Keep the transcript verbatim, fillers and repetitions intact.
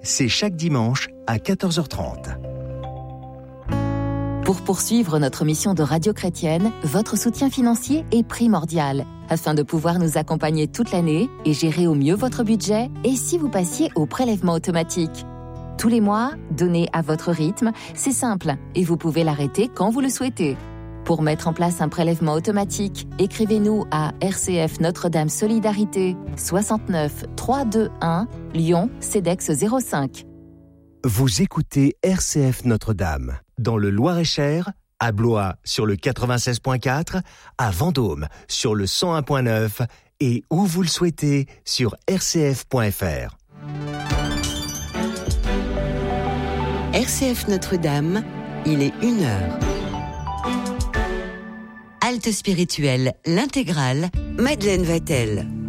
c'est chaque dimanche à quatorze heures trente. Pour poursuivre notre mission de radio chrétienne, votre soutien financier est primordial afin de pouvoir nous accompagner toute l'année et gérer au mieux votre budget. Et si vous passiez au prélèvement automatique ? Tous les mois, donnez à votre rythme, c'est simple et vous pouvez l'arrêter quand vous le souhaitez. Pour mettre en place un prélèvement automatique, écrivez-nous à R C F Notre-Dame Solidarité, soixante-neuf trois cent vingt-et-un, Lyon, CEDEX zéro cinq. Vous écoutez R C F Notre-Dame, dans le Loir-et-Cher, à Blois sur le quatre-vingt-seize virgule quatre, à Vendôme sur le cent un virgule neuf et où vous le souhaitez sur r c f point f r. R C F Notre-Dame, il est une heure. Halte spirituelle, l'intégrale, Madeleine Vatel.